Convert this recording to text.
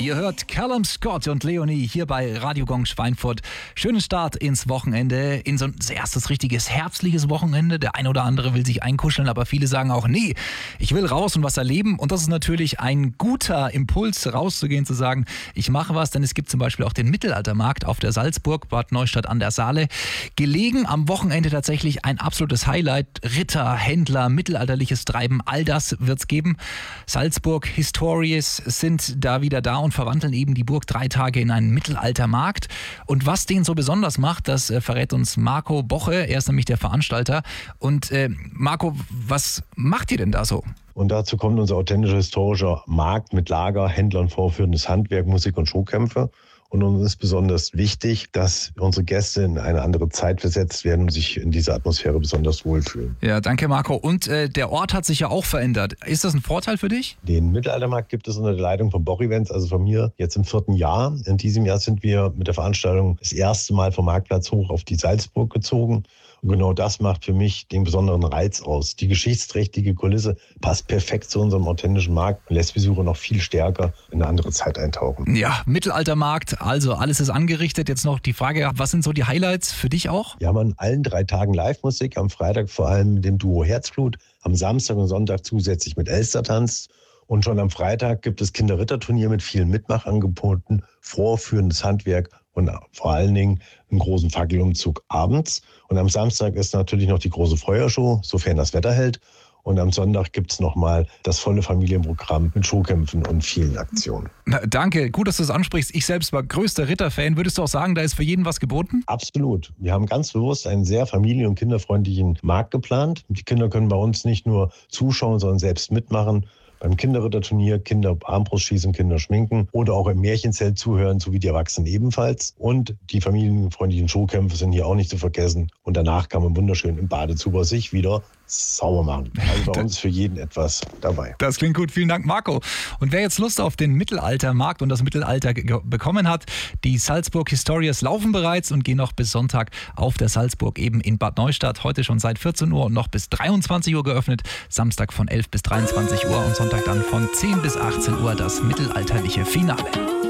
Ihr hört Callum Scott und Leonie hier bei Radio Gong Schweinfurt. Schönen Start ins Wochenende, in so ein erstes richtiges herbstliches Wochenende. Der eine oder andere will sich einkuscheln, aber viele sagen auch, nee, ich will raus und was erleben. Und das ist natürlich ein guter Impuls, rauszugehen, zu sagen, ich mache was, denn es gibt zum Beispiel auch den Mittelaltermarkt auf der Salzburg, Bad Neustadt an der Saale. Gelegen am Wochenende tatsächlich ein absolutes Highlight. Ritter, Händler, mittelalterliches Treiben, all das wird's geben. Salzburg Histories sind da wieder da und verwandeln eben die Burg 3 Tage in einen Mittelaltermarkt. Und was den so besonders macht, das verrät uns Marco Boche. Er ist nämlich der Veranstalter. Und Marco, was macht ihr denn da so? Und dazu kommt unser authentischer historischer Markt mit Lager, Händlern, vorführendes Handwerk, Musik und Showkämpfe. Und uns ist besonders wichtig, dass unsere Gäste in eine andere Zeit versetzt werden und sich in dieser Atmosphäre besonders wohlfühlen. Ja, danke Marco. Und der Ort hat sich ja auch verändert. Ist das ein Vorteil für dich? Den Mittelaltermarkt gibt es unter der Leitung von Boch Events, also von mir, jetzt im 4. Jahr. In diesem Jahr sind wir mit der Veranstaltung das erste Mal vom Marktplatz hoch auf die Salzburg gezogen. Und genau das macht für mich den besonderen Reiz aus. Die geschichtsträchtige Kulisse passt perfekt zu unserem authentischen Markt und lässt Besucher noch viel stärker in eine andere Zeit eintauchen. Ja, Mittelaltermarkt, also alles ist angerichtet. Jetzt noch die Frage, was sind so die Highlights für dich auch? Wir haben an allen 3 Tagen Live-Musik, am Freitag vor allem mit dem Duo Herzblut, am Samstag und Sonntag zusätzlich mit Elstertanz. Und schon am Freitag gibt es Kinderritterturnier mit vielen Mitmachangeboten, vorführendes Handwerk und vor allen Dingen einen großen Fackelumzug abends. Und am Samstag ist natürlich noch die große Feuershow, sofern das Wetter hält. Und am Sonntag gibt es nochmal das volle Familienprogramm mit Showkämpfen und vielen Aktionen. Na, danke, gut, dass du das ansprichst. Ich selbst war größter Ritterfan. Würdest du auch sagen, da ist für jeden was geboten? Absolut. Wir haben ganz bewusst einen sehr familien- und kinderfreundlichen Markt geplant. Die Kinder können bei uns nicht nur zuschauen, sondern selbst mitmachen. Beim Kinderritterturnier, Kinderarmbrustschießen, Kinderschminken oder auch im Märchenzelt zuhören, sowie die Erwachsenen ebenfalls. Und die familienfreundlichen Showkämpfe sind hier auch nicht zu vergessen. Und danach kann man wunderschön im Badezuber sich wieder sauber machen. Also bei uns ist für jeden etwas dabei. Das klingt gut. Vielen Dank, Marco. Und wer jetzt Lust auf den Mittelaltermarkt und das Mittelalter bekommen hat, die Salzburg Histories laufen bereits und gehen noch bis Sonntag auf der Salzburg eben in Bad Neustadt. Heute schon seit 14 Uhr und noch bis 23 Uhr geöffnet. Samstag von 11 bis 23 Uhr und Sonntag dann von 10 bis 18 Uhr das mittelalterliche Finale.